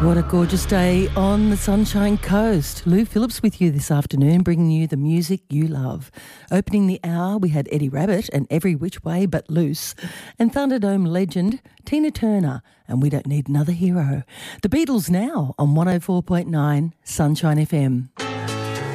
What a gorgeous day on the Sunshine Coast. Lou Phillips with you this afternoon, bringing you the music you love. Opening the hour, we had Eddie Rabbitt and Every Which Way But Loose, and Thunderdome legend Tina Turner, and We Don't Need Another Hero. The Beatles now on 104.9 Sunshine FM.